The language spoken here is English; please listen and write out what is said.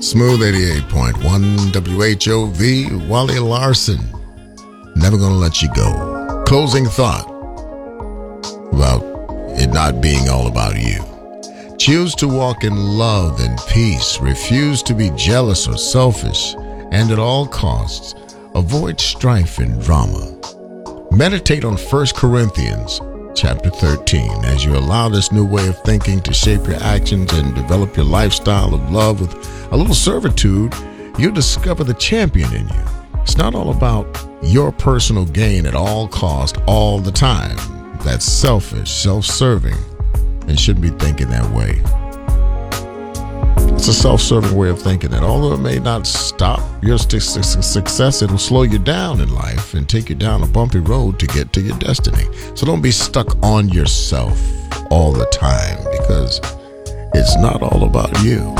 Smooth 88.1 WHOV, Wally Larson. Never gonna let you go. Closing thought about it not being all about you. Choose to walk in love and peace. Refuse to be jealous or selfish. And at all costs, avoid strife and drama. Meditate on 1 Corinthians chapter 13 as you allow this new way of thinking to shape your actions and develop your lifestyle of love with a little servitude. You'll discover the champion in you. It's not all about your personal gain at all cost all the time. That's selfish, self-serving, and shouldn't be thinking that way. It's a self-serving way of thinking that although it may not stop your success, it'll slow you down in life and take you down a bumpy road to get to your destiny. So don't be stuck on yourself all the time because it's not all about you.